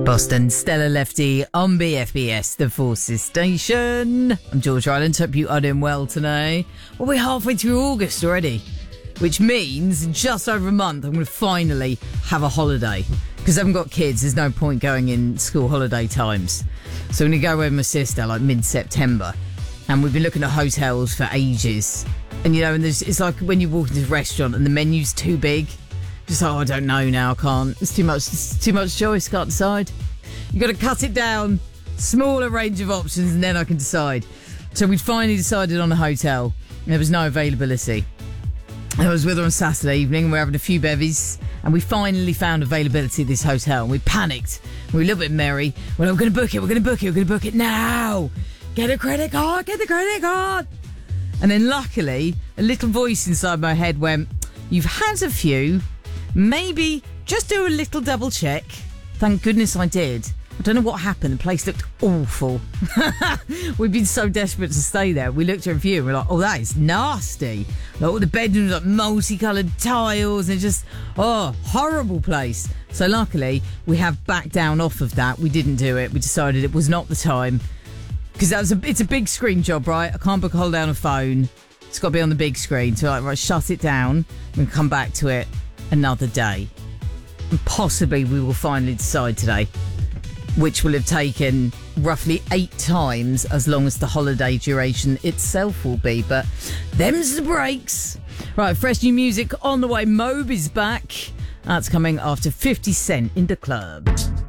Boston, Stella Lefty on BFBS, the Forces Station. I'm George Ryland. Hope you are doing well today. Well, we're halfway through August already, which means in just over a month I'm going to finally have a holiday. Because I haven't got kids, there's no point going in school holiday times. So I'm going to go away with my sister like mid-September. And we've been looking at hotels for ages. And, you know, and it's like when you walk into a restaurant and the menu's too big. Just, I don't know now, I can't. It's too much choice, can't decide. You've got to cut it down, smaller range of options, and then I can decide. So we'd finally decided on a hotel. There was no availability. I was with her on Saturday evening, and we were having a few bevies, and we finally found availability at this hotel, and we panicked. We were a little bit merry. Well, we're going to book it now. Get a credit card, get the credit card. And then luckily, a little voice inside my head went, you've had a few, maybe just do a little double check. Thank goodness I did. I don't know what happened. The place looked awful. We've been so desperate to stay there. We looked at a review and we're like, oh, that is nasty. Like, all the bedrooms, like multicoloured tiles and just, horrible place. So luckily, we have backed down off of that. We didn't do it. We decided it was not the time. Because it's a big screen job, right? I can't book a holiday on a phone. It's got to be on the big screen. So, right, shut it down and come back to it another day. And possibly we will finally decide today, which will have taken roughly 8 times as long as the holiday duration itself will be. But them's the breaks. Right, fresh new music on the way. Moby's back. That's coming after 50 Cent in the club.